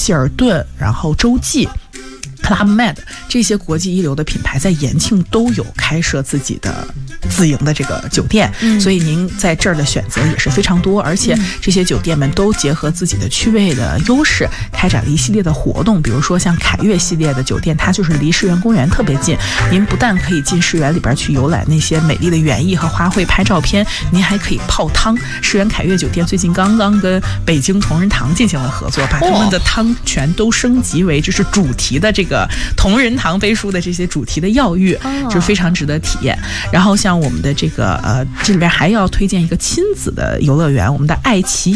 希尔顿，然后洲际、Club Med 这些国际一流的品牌在延庆都有开设自己的自营的这个酒店，所以您在这儿的选择也是非常多，而且这些酒店们都结合自己的区位的优势，开展了一系列的活动。比如说像凯悦系列的酒店，它就是离世园公园特别近，您不但可以进世园里边去游览那些美丽的园艺和花卉拍照片，您还可以泡汤。世园凯悦酒店最近刚刚跟北京同仁堂进行了合作，把他们的汤泉都升级为就是主题的这个同仁堂背书的这些主题的药浴，就是非常值得体验。然后像我们的这个这里边还要推荐一个亲子的游乐园，我们的爱奇